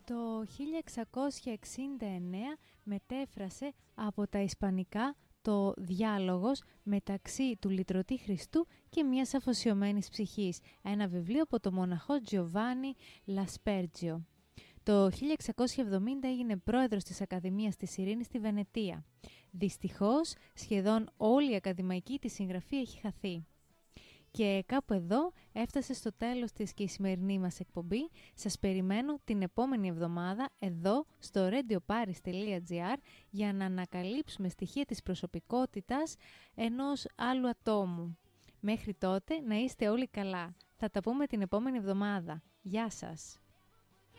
Το 1669 μετέφρασε από τα ισπανικά το «Διάλογος μεταξύ του λυτρωτή Χριστού και μιας αφοσιωμένης ψυχής», ένα βιβλίο από το μοναχό Τζιοβάνι Λασπέρτζιο. Το 1670 έγινε πρόεδρος της Ακαδημίας της Ειρήνης στη Βενετία. Δυστυχώς, σχεδόν όλη η ακαδημαϊκή της συγγραφή έχει χαθεί. Και κάπου εδώ έφτασε στο τέλος της και η σημερινή μας εκπομπή. Σας περιμένω την επόμενη εβδομάδα εδώ στο radioparis.gr για να ανακαλύψουμε στοιχεία της προσωπικότητας ενός άλλου ατόμου. Μέχρι τότε να είστε όλοι καλά. Θα τα πούμε την επόμενη εβδομάδα. Γεια σας!